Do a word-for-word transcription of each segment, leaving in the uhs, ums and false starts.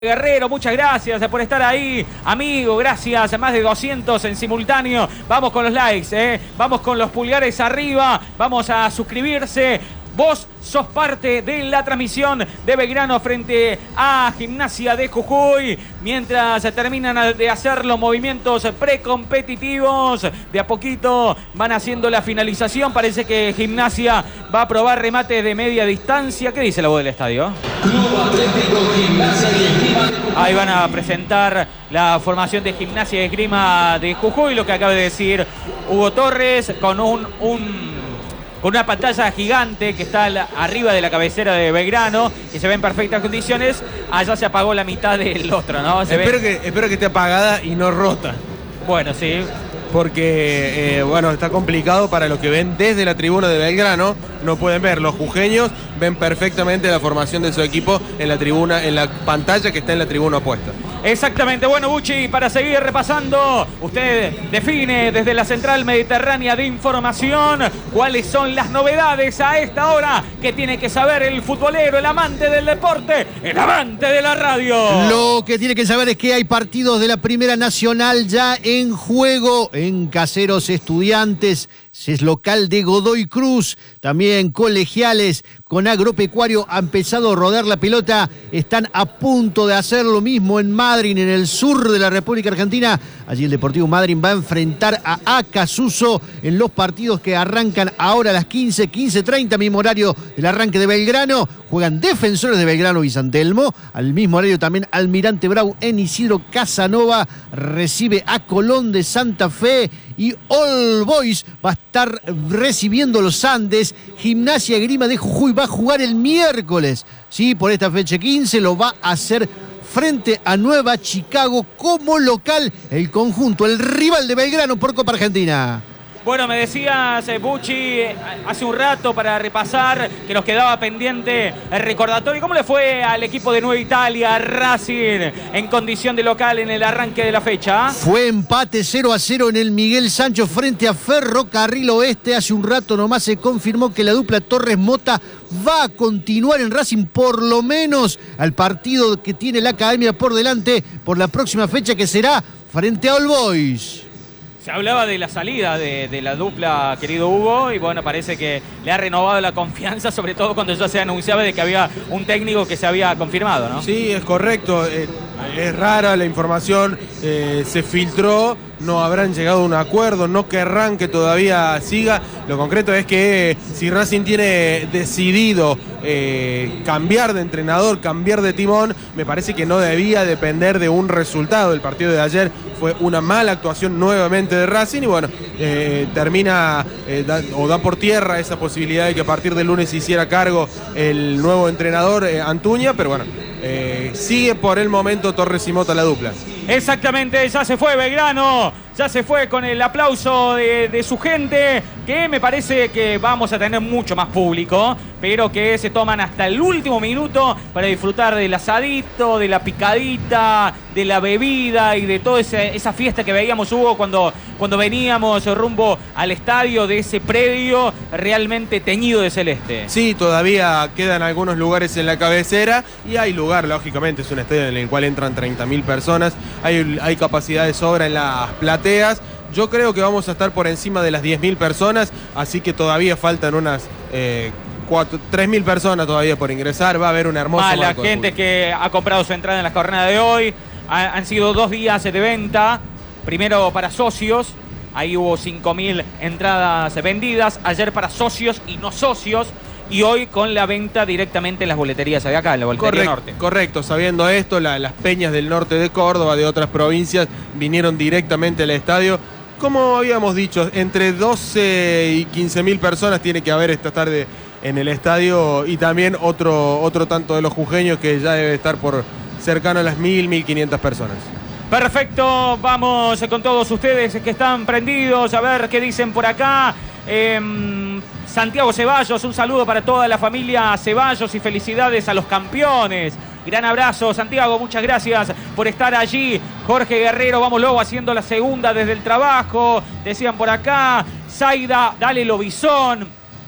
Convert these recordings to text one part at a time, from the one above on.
Guerrero, muchas gracias por estar ahí, amigo, gracias, más de doscientos en simultáneo. Vamos con los likes, eh. Vamos con los pulgares arriba, vamos a suscribirse. Vos sos parte de la transmisión de Belgrano frente a Gimnasia de Jujuy. Mientras terminan de hacer los movimientos precompetitivos, de a poquito van haciendo la finalización. Parece que Gimnasia va a probar remates de media distancia. ¿Qué dice la voz del estadio? Club Atlético Gimnasia y Esgrima. Ahí van a presentar la formación de Gimnasia y Esgrima de Jujuy, lo que acaba de decir Hugo Torres, con un... un con una pantalla gigante que está arriba de la cabecera de Belgrano, que se ve en perfectas condiciones. Allá se apagó la mitad del otro, ¿no? Se espero, ve... que, espero que esté apagada y no rota. Bueno, sí. Porque, eh, bueno, está complicado para los que ven desde la tribuna de Belgrano. No pueden ver. Los jujeños ven perfectamente la formación de su equipo en la tribuna, en la pantalla que está en la tribuna opuesta. Exactamente. Bueno, Bucci, para seguir repasando, usted define desde la Central Mediterránea de Información cuáles son las novedades a esta hora que tiene que saber el futbolero, el amante del deporte, el amante de la radio. Lo que tiene que saber es que hay partidos de la Primera Nacional ya en juego en Caseros Estudiantes. Es local de Godoy Cruz, también Colegiales con Agropecuario ha empezado a rodar la pelota, están a punto de hacer lo mismo en Madryn, en el sur de la República Argentina. Allí el Deportivo Madryn va a enfrentar a Acasuso en los partidos que arrancan ahora a las quince, quince treinta, mismo horario del arranque de Belgrano. Juegan Defensores de Belgrano y San Telmo, al mismo horario también Almirante Brau en Isidro Casanova, recibe a Colón de Santa Fe. Y All Boys va a estar recibiendo los Andes. Gimnasia Esgrima de Jujuy va a jugar el miércoles. Sí, por esta fecha quince lo va a hacer frente a Nueva Chicago como local. El conjunto, el rival de Belgrano por Copa Argentina. Bueno, me decías, eh, Bucci, hace un rato para repasar que nos quedaba pendiente el recordatorio. ¿Cómo le fue al equipo de Nueva Italia, Racing, en condición de local en el arranque de la fecha? Fue empate cero a cero en el Miguel Sancho frente a Ferrocarril Oeste. Hace un rato nomás se confirmó que la dupla Torres-Mota va a continuar en Racing, por lo menos al partido que tiene la academia por delante por la próxima fecha, que será frente a All Boys. Se hablaba de la salida de, de la dupla, querido Hugo, y bueno, parece que le ha renovado la confianza, sobre todo cuando ya se anunciaba de que había un técnico que se había confirmado, ¿no? Sí, es correcto. Eh, es rara la información, eh, se filtró, no habrán llegado a un acuerdo, no querrán que todavía siga. Lo concreto es que si Racing tiene decidido eh, cambiar de entrenador, cambiar de timón, me parece que no debía depender de un resultado. El partido de ayer fue una mala actuación nuevamente de Racing y bueno, eh, termina eh, da, o da por tierra esa posibilidad de que a partir del lunes se hiciera cargo el nuevo entrenador eh, Antuña, pero bueno, eh, sigue por el momento Torres y Mota la dupla. Exactamente, ya se fue Belgrano, ya se fue con el aplauso de, de su gente, que me parece que vamos a tener mucho más público, pero que se toman hasta el último minuto para disfrutar del asadito, de la picadita, de la bebida y de toda esa, esa fiesta que veíamos, Hugo, cuando, cuando veníamos rumbo al estadio de ese predio realmente teñido de celeste. Sí, todavía quedan algunos lugares en la cabecera y hay lugar, lógicamente, es un estadio en el cual entran treinta mil personas, hay, hay capacidad de sobra en las plateas. Yo creo que vamos a estar por encima de las diez mil personas, así que todavía faltan unas eh, tres mil personas todavía por ingresar. Va a haber un hermoso ah, la marco gente que ha comprado su entrada en la jornada de hoy. Ha, han sido dos días de venta. Primero para socios, ahí hubo cinco mil entradas vendidas. Ayer para socios y no socios. Y hoy con la venta directamente en las boleterías de acá, en la boletería correcto, norte. Correcto, sabiendo esto, la, las peñas del norte de Córdoba, de otras provincias, vinieron directamente al estadio. Como habíamos dicho, entre doce y quince mil personas tiene que haber esta tarde en el estadio y también otro, otro tanto de los jujeños que ya debe estar por cercano a las mil, mil quinientas personas. Perfecto, vamos con todos ustedes que están prendidos, a ver qué dicen por acá. Eh, Santiago Ceballos, un saludo para toda la familia Ceballos y felicidades a los campeones. Gran abrazo, Santiago, muchas gracias por estar allí. Jorge Guerrero, vamos luego haciendo la segunda desde el trabajo. Decían por acá, Zaida, dale Lobizón.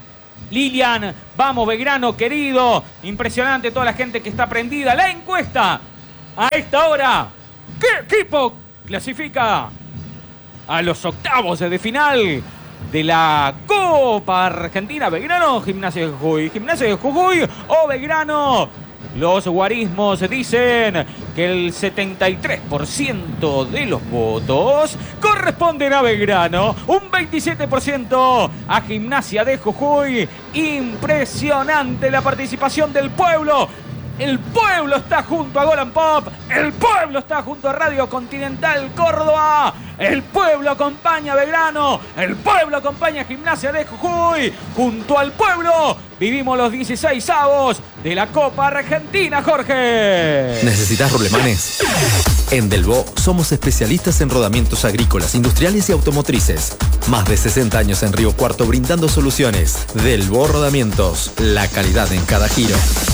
Lilian, vamos Belgrano querido. Impresionante toda la gente que está prendida. La encuesta a esta hora, ¿qué equipo clasifica a los octavos de final de la Copa Argentina? ¿Belgrano o Gimnasia de Jujuy? ¿Gimnasia de Jujuy o Belgrano? Los guarismos dicen que el setenta y tres por ciento de los votos corresponden a Belgrano, un veintisiete por ciento a Gimnasia de Jujuy. Impresionante la participación del pueblo. El pueblo está junto a Golan Pop, el pueblo está junto a Radio Continental Córdoba, el pueblo acompaña a Belgrano, el pueblo acompaña a Gimnasia de Jujuy. Junto al pueblo vivimos los dieciseisavos de la Copa Argentina, Jorge. ¿Necesitas rolemanes? En Delvaux somos especialistas en rodamientos agrícolas, industriales y automotrices. Más de sesenta años en Río Cuarto brindando soluciones. Delvaux Rodamientos, la calidad en cada giro.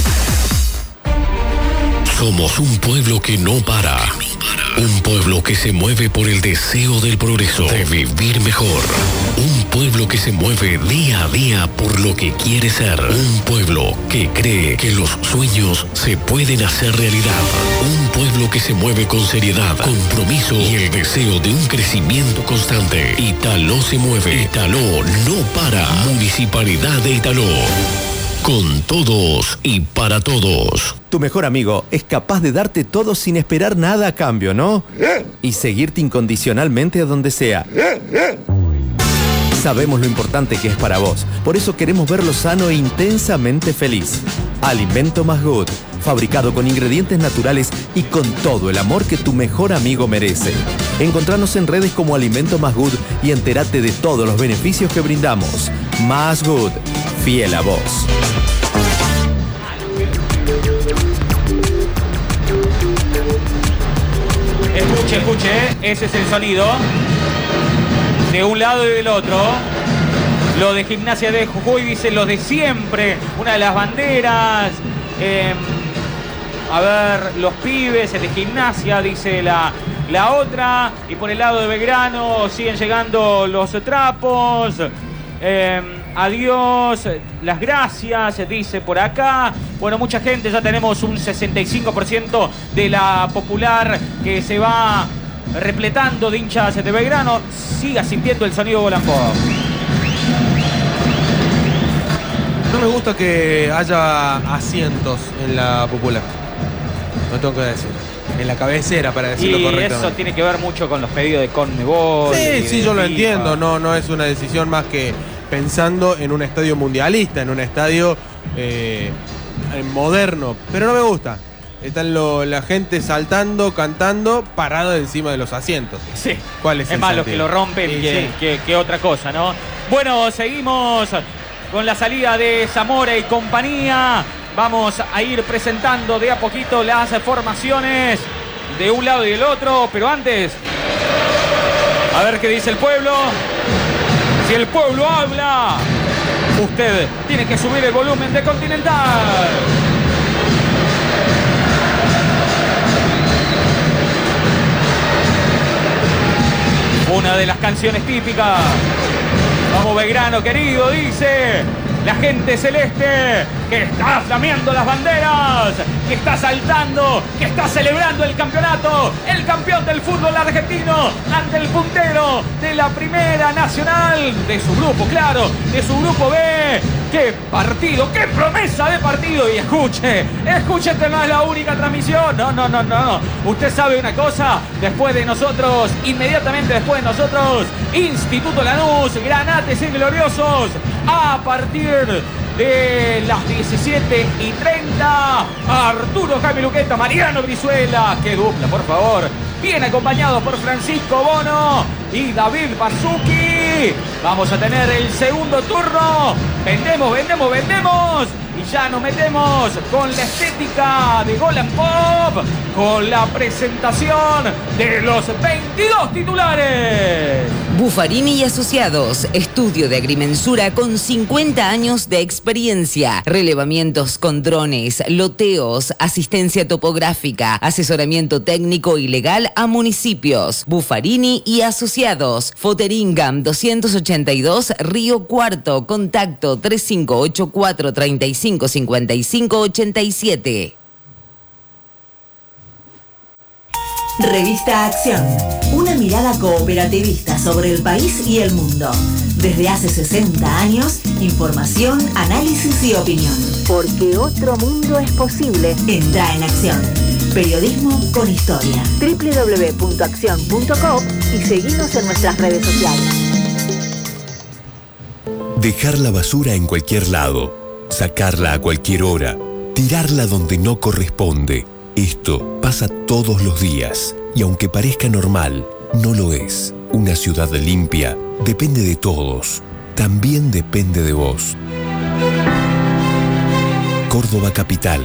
Somos un pueblo que no para. Un pueblo que se mueve por el deseo del progreso, de vivir mejor. Un pueblo que se mueve día a día por lo que quiere ser. Un pueblo que cree que los sueños se pueden hacer realidad. Un pueblo que se mueve con seriedad, compromiso y el deseo de un crecimiento constante. Italó se mueve. Italó no para. Municipalidad de Italó. Con todos y para todos. Tu mejor amigo es capaz de darte todo sin esperar nada a cambio, ¿no? Y seguirte incondicionalmente a donde sea. Sabemos lo importante que es para vos. Por eso queremos verlo sano e intensamente feliz. Alimento Más Good. Fabricado con ingredientes naturales y con todo el amor que tu mejor amigo merece. Encontranos en redes como Alimento Más Good y entérate de todos los beneficios que brindamos. Más Good. Fiel a vos. Escuche, escuche, ese es el sonido de un lado y del otro. Lo de Gimnasia de Jujuy dice lo de siempre, una de las banderas. Eh, a ver, los pibes, el de Gimnasia, dice la, la otra. Y por el lado de Belgrano siguen llegando los trapos. Eh, adiós, las gracias, dice por acá. Bueno, mucha gente, ya tenemos un sesenta y cinco por ciento de la popular que se va repletando de hinchas de Belgrano. Siga sintiendo el sonido Golan Pop. No me gusta que haya asientos en la popular. No tengo que decir. En la cabecera, para decirlo y correctamente. Eso tiene que ver mucho con los pedidos de Conmebol. Sí, sí, yo lo FIFA. entiendo. No, no es una decisión más que pensando en un estadio mundialista, en un estadio eh, moderno. Pero no me gusta. Están lo, la gente saltando, cantando, parado encima de los asientos. Sí. ¿Cuál es Es el más, los sentido? que lo rompen Sí, que, sí. que- que otra cosa, ¿no? Bueno, seguimos con la salida de Zamora y compañía. Vamos a ir presentando de a poquito las formaciones de un lado y del otro. Pero antes, a ver qué dice el pueblo. Si el pueblo habla, usted tiene que subir el volumen de Continental. Una de las canciones típicas. Vamos Belgrano querido, dice la gente celeste, que está flameando las banderas, que está saltando, que está celebrando el campeonato, el campeón del fútbol argentino ante el puntero de la Primera Nacional, de su grupo, claro, de su grupo B. ¡Qué partido! ¡Qué promesa de partido! Y escuche, escuche, esta no es la única transmisión. No, no, no, no. Usted sabe una cosa, después de nosotros, inmediatamente después de nosotros, Instituto Lanús, Granates y Gloriosos, a partir de las diecisiete y treinta, Arturo Jaime Luqueta, Mariano Brizuela, qué dupla, por favor, bien acompañados por Francisco Bono y David Bazuki. Vamos a tener el segundo turno. Vendemos, vendemos, vendemos. Y ya nos metemos con la estética de Golan Pop, con la presentación de los veintidós titulares. Buffarini y Asociados, estudio de agrimensura con cincuenta años de experiencia, relevamientos con drones, loteos, asistencia topográfica, asesoramiento técnico y legal a municipios. Buffarini y Asociados, Foteringam doscientos ochenta y dos, Río Cuarto, contacto tres cinco ocho cuatro, treinta y cinco, cincuenta y cinco, ochenta y siete. Revista Acción, una mirada cooperativista sobre el país y el mundo. Desde hace sesenta años, información, análisis y opinión. Porque otro mundo es posible. Entra en Acción. Periodismo con historia. doble u doble u doble u punto acción punto com y seguinos en nuestras redes sociales. Dejar la basura en cualquier lado, sacarla a cualquier hora, tirarla donde no corresponde. Esto pasa todos los días y aunque parezca normal, no lo es. Una ciudad limpia depende de todos, también depende de vos. Córdoba Capital.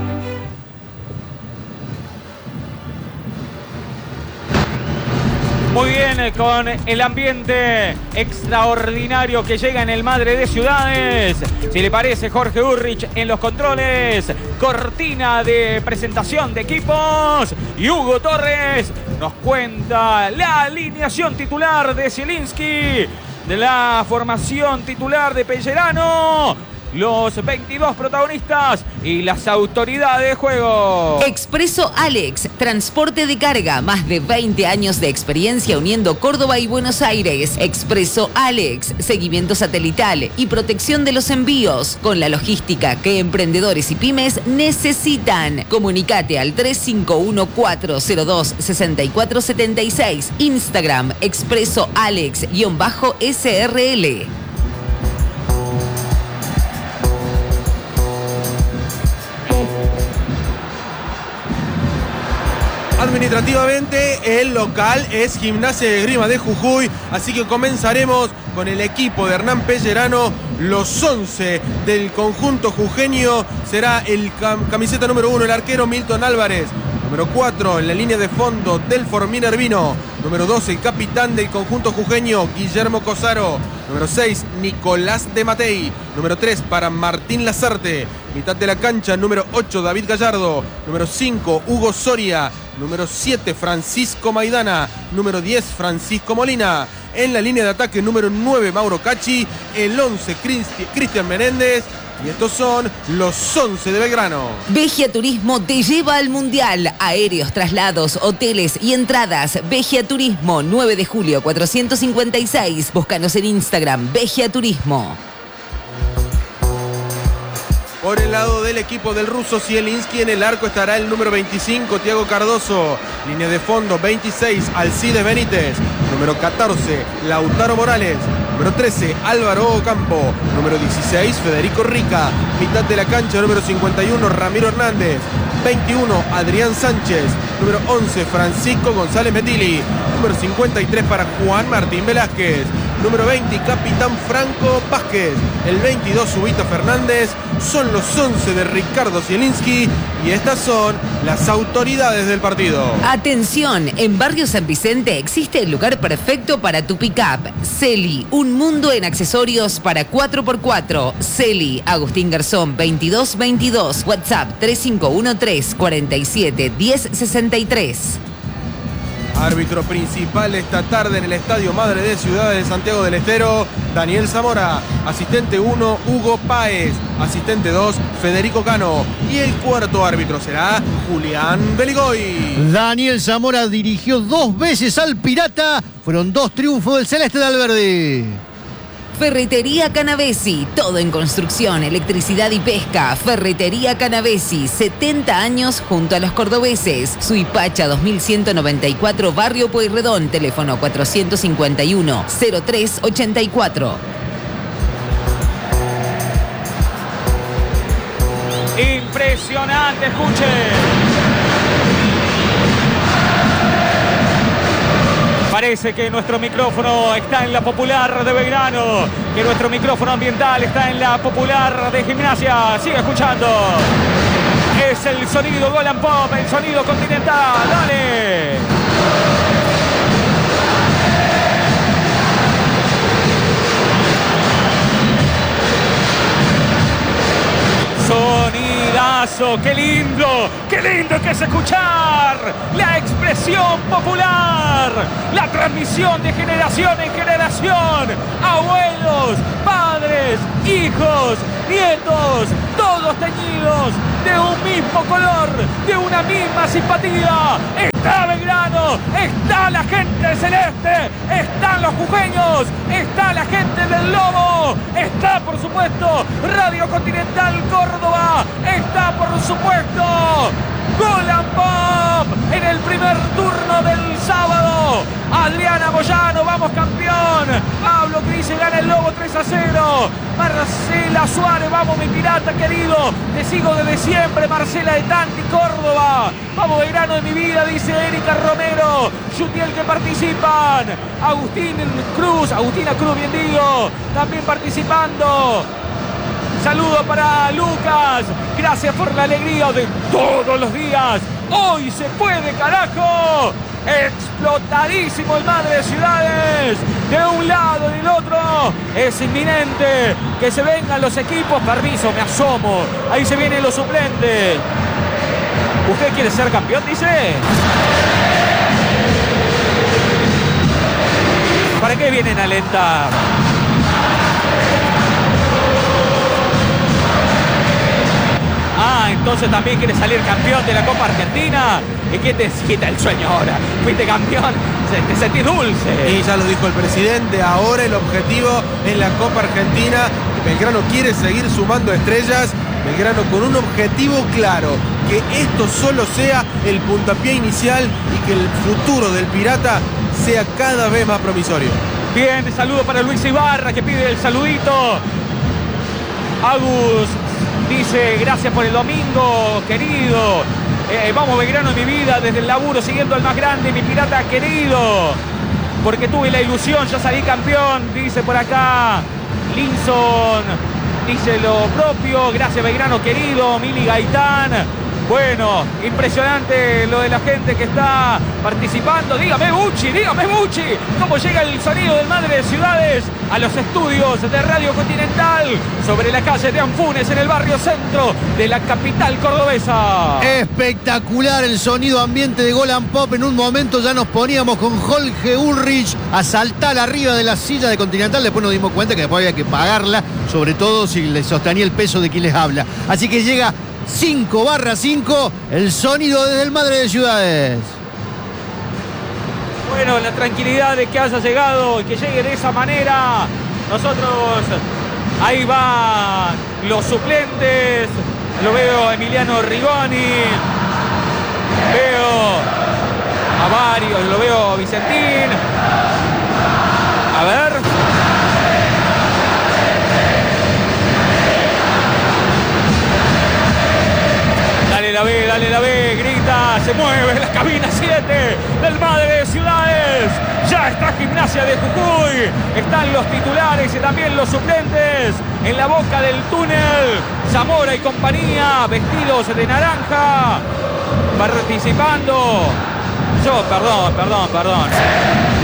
Muy bien, con el ambiente extraordinario que llega en el Madre de Ciudades. Si le parece, Jorge Urrich en los controles. Cortina de presentación de equipos. Y Hugo Torres nos cuenta la alineación titular de Zielinski, de la formación titular de Pellerano, los veintidós protagonistas y las autoridades de juego. Expreso Alex, transporte de carga, más de veinte años de experiencia uniendo Córdoba y Buenos Aires. Expreso Alex, seguimiento satelital y protección de los envíos, con la logística que emprendedores y pymes necesitan. Comunicate al tres cinco uno, cuatro cero dos, seis cuatro siete seis. Instagram, Expreso Alex-S R L. Administrativamente el local es Gimnasia de Esgrima de Jujuy, así que comenzaremos con el equipo de Hernán Pellerano. Los once del conjunto jujeño será el cam camiseta número uno, el arquero Milton Álvarez. Número cuatro, en la línea de fondo, Delfor Minervino. Número dos, el capitán del conjunto jujeño, Guillermo Cosaro. Número seis, Nicolás de Matei. Número tres, para Martín Lazarte. Mitad de la cancha, número ocho, David Gallardo. Número cinco, Hugo Soria. Número siete, Francisco Maidana. Número diez, Francisco Molina. En la línea de ataque, número nueve, Mauro Cacci. El once, Cristi Cristian Menéndez. Y estos son los once de Belgrano. Vegia Turismo te lleva al Mundial. Aéreos, traslados, hoteles y entradas. Vegia Turismo, nueve de julio, cuatrocientos cincuenta y seis. Búscanos en Instagram, Vegia Turismo. Por el lado del equipo del ruso Zielinski, en el arco estará el número veinticinco, Thiago Cardoso. Línea de fondo, veintiséis, Alcides Benítez. Número catorce, Lautaro Morales. Número trece, Álvaro Ocampo. Número dieciséis, Federico Rica. Mitad de la cancha, número cincuenta y uno, Ramiro Hernández. veintiuno, Adrián Sánchez. Número once, Francisco González Metilli. Número cincuenta y tres para Juan Martín Velázquez. Número veinte, Capitán Franco Vázquez. El veintidós, Ubito Fernández. Son los once de Ricardo Zielinski y estas son las autoridades del partido. Atención, en Barrio San Vicente existe el lugar perfecto para tu pick-up. Celi, un mundo en accesorios para cuatro por cuatro. Celi, Agustín Garzón veintidós veintidós. WhatsApp tres cinco uno tres, cuatro siete, uno cero seis tres. Árbitro principal esta tarde en el Estadio Madre de Ciudades de Santiago del Estero, Daniel Zamora. Asistente uno, Hugo Páez. Asistente dos, Federico Cano. Y el cuarto árbitro será Julián Beligoy. Daniel Zamora dirigió dos veces al Pirata. Fueron dos triunfos del Celeste de Alberdi. Ferretería Canavesi, todo en construcción, electricidad y pesca. Ferretería Canavesi, setenta años junto a los cordobeses. Suipacha dos mil ciento noventa y cuatro, Barrio Pueyrredón, teléfono cuatrocientos cincuenta y uno, cero tres ochenta y cuatro. Impresionante, escuchen. Parece que nuestro micrófono está en la Popular de Belgrano, que nuestro micrófono ambiental está en la Popular de Gimnasia. Sigue escuchando. Es el sonido Golan Pop, el sonido continental. ¡Dale! Sonidazo, qué lindo, qué lindo que es escuchar la expresión popular, la transmisión de generación en generación, abuelos, padres, hijos, nietos, todos teñidos de un mismo color, de una misma simpatía. Está Belgrano. la gente celeste, están los jujeños, está la gente del Lobo, está por supuesto Radio Continental Córdoba, está por supuesto Gol and Pop en el primer turno del sábado. Adriana Moyano, vamos campeón. Pablo Cris gana el Lobo tres a cero. Marcela Suárez, vamos mi pirata querido. Te sigo desde siempre, Marcela de Tanti, Córdoba. Vamos Belgrano de mi vida, dice Erika Romero. Yutiel que participan. Agustín Cruz, Agustina Cruz, bien digo, también participando. Saludo para Lucas. Gracias por la alegría de todos los días. Hoy se puede, carajo. Explotadísimo el Madre de Ciudades. De un lado y del otro. Es inminente que se vengan los equipos. Permiso, me asomo. Ahí se vienen los suplentes. ¿Usted quiere ser campeón, dice? ¿Para qué vienen a alentar? Ah, entonces también quiere salir campeón de la Copa Argentina. ¿Y quién te quita el sueño ahora? Fuiste campeón, te sentís dulce. Y ya lo dijo el presidente, ahora el objetivo en la Copa Argentina. Belgrano quiere seguir sumando estrellas. Belgrano con un objetivo claro, que esto solo sea el puntapié inicial y que el futuro del Pirata sea cada vez más promisorio. Bien, saludo para Luis Ibarra que pide el saludito. Agus dice, gracias por el domingo, querido. Eh, vamos Belgrano en mi vida, desde el laburo, siguiendo al más grande, mi Pirata querido. Porque tuve la ilusión, ya salí campeón, dice por acá. Linson dice lo propio, gracias Belgrano querido, Mili Gaitán. Bueno, impresionante lo de la gente que está participando. Dígame, Bucci, dígame, Bucci, cómo llega el sonido del Madre de Ciudades a los estudios de Radio Continental sobre la calle de Anfunes en el barrio centro de la capital cordobesa. Espectacular el sonido ambiente de Gol and Pop. En un momento ya nos poníamos con Jorge Ulrich a saltar arriba de la silla de Continental. Después nos dimos cuenta que después había que pagarla, sobre todo si le sostenía el peso de quien les habla. Así que llega cinco barra cinco, el sonido desde el Madre de Ciudades. Bueno, la tranquilidad de que haya llegado y que llegue de esa manera. Nosotros, ahí van los suplentes. Lo veo a Emiliano Rigoni. Veo a varios, lo veo a Vicentín. A ver. Dale la B, dale la B, grita, se mueve la cabina siete del Madre de Ciudades. Ya está Gimnasia de Jujuy, están los titulares y también los suplentes en la boca del túnel. Zamora y compañía, vestidos de naranja, participando. Yo, perdón, perdón, perdón.